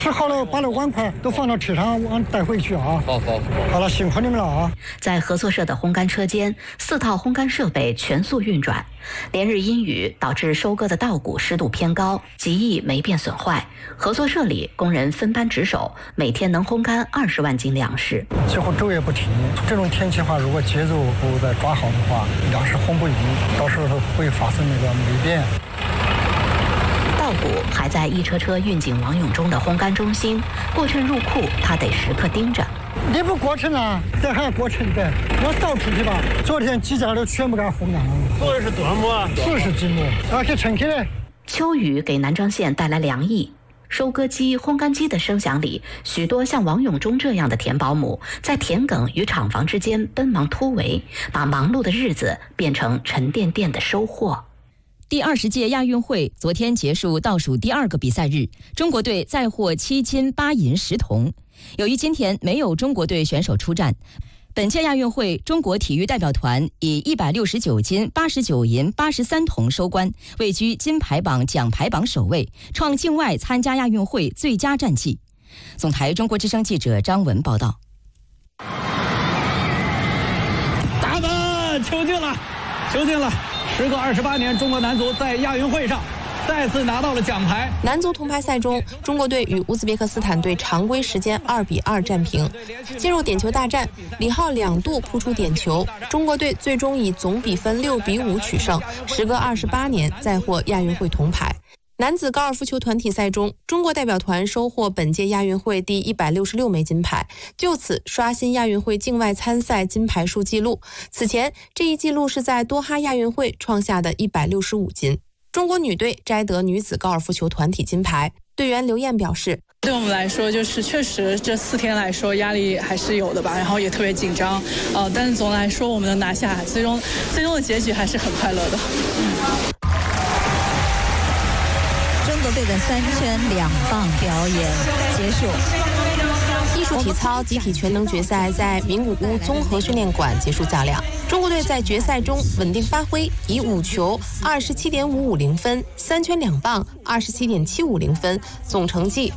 吃好了，把那碗筷都放到车上，带回去啊！好了，辛苦你们了啊！ 在合作社的烘干车间，4套烘干设备全速运转。连日阴雨导致收割的稻谷湿度偏高，极易霉变损坏。合作社里工人分班值守，每天能烘干20万斤粮食。 几乎昼夜不停。这种天气的话，如果节奏不再抓好的话，粮食烘不匀，到时候会发生那个霉变。 稻谷还在一车车运进王永忠的烘干中心，过秤入库，他得时刻盯着。 你不过秤啊？这还要过秤的，我倒出去吧。昨天几家都全部给它烘干了。 昨天是多少亩啊 ？40几亩，而且称起来。 秋雨给南漳县带来凉意。收割机、烘干机的声响里，许多像王永忠这样的田保姆在田埂与厂房之间奔忙突围，把忙碌的日子变成沉甸甸的收获。 第20届亚运会昨天结束倒数第2个比赛日，中国队再获7金8银10铜。由于今天没有中国队选手出战，本届亚运会中国体育代表团以169金89银83铜收官，位居金牌榜奖牌榜首位，创境外参加亚运会最佳战绩。总台中国之声记者张文报道。 大们求进了，求进了！时隔28年，中国男足在亚运会上再次拿到了奖牌。 男足铜牌赛中，中国队与乌兹别克斯坦队常规时间2比2战平。进入点球大战，李浩2度扑出点球，中国队最终以总比分6比5取胜，时隔28年再获亚运会铜牌。男子高尔夫球团体赛中，中国代表团收获本届亚运会第166枚金牌，就此刷新亚运会境外参赛金牌数纪录。此前，这一纪录是在多哈亚运会创下的165金。中国女队摘得女子高尔夫球团体金牌。队员刘艳表示， 对我们来说，就是确实这4天来说压力还是有的吧，然后也特别紧张，但是总的来说我们能拿下，最终的结局还是很快乐的。 中国队的3圈2棒表演结束。 艺术体操集体全能决赛在名古屋综合训练馆结束较量。中国队在决赛中稳定发挥，以5球27.550分、3圈2棒27.750分，总成绩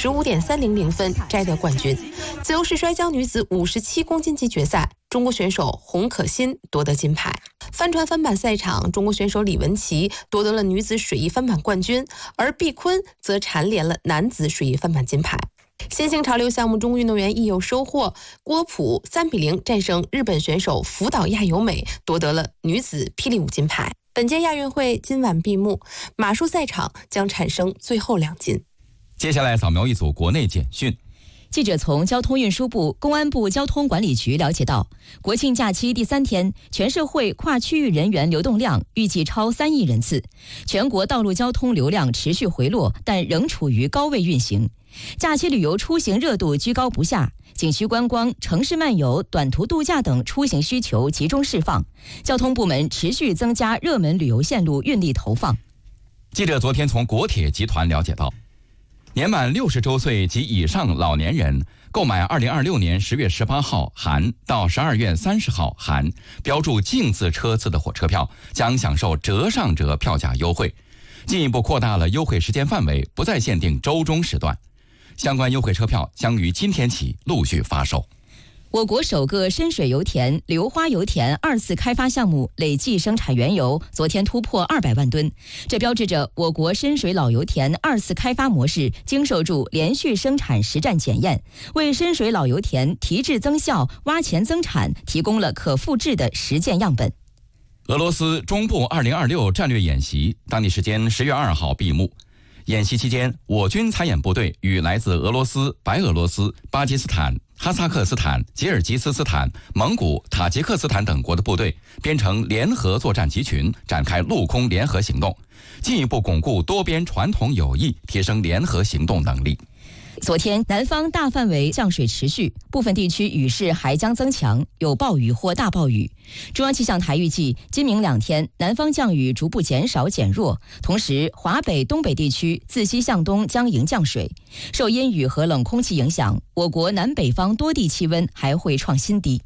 55.300分摘得冠军。自由式摔跤女子57公斤级决赛，中国选手洪可欣夺得金牌。帆船翻板赛场，中国选手李文琪夺得了女子水翼翻板冠军，而毕坤则蝉联了男子水翼翻板金牌。新兴潮流项目中运动员亦有收获，郭璞3比0战胜日本选手福岛亚由美，夺得了女子霹雳舞金牌。本届亚运会今晚闭幕，马术赛场将产生最后2金。 接下来扫描一组国内简讯。 记者从交通运输部、公安部交通管理局了解到，国庆假期第3天，全社会跨区域人员流动量预计超3亿人次，全国道路交通流量持续回落，但仍处于高位运行。假期旅游出行热度居高不下，景区观光、城市漫游、短途度假等出行需求集中释放，交通部门持续增加热门旅游线路运力投放。 记者昨天从国铁集团了解到，年满60周岁及以上老年人购买2026年10月18号含到12月30号含标注净字车次的火车票，将享受折上折票价优惠，进一步扩大了优惠时间范围，不再限定周中时段。相关优惠车票将于今天起陆续发售。 我国首个深水油田硫花油田2次开发项目累计生产原油昨天突破200万吨，这标志着我国深水老油田2次开发模式经受住连续生产实战检验，为深水老油田提质增效、挖潜增产提供了可复制的实践样本。 俄罗斯中部2026战略演习当地时间10月2号闭幕。演习期间，我军参演部队与来自俄罗斯、白俄罗斯、巴基斯坦、哈萨克斯坦、吉尔吉斯斯坦、蒙古、塔吉克斯坦等国的部队编成联合作战集群，展开陆空联合行动，进一步巩固多边传统友谊，提升联合行动能力。 昨天，南方大范围降水持续，部分地区雨势还将增强，有暴雨或大暴雨。中央气象台预计，今明2天，南方降雨逐步减少减弱，同时华北、东北地区自西向东将迎降水。受阴雨和冷空气影响，我国南北方多地气温还会创新低。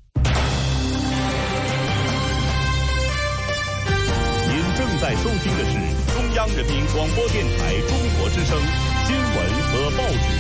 您正在收听的是中央人民广播电台中国之声新闻和报纸。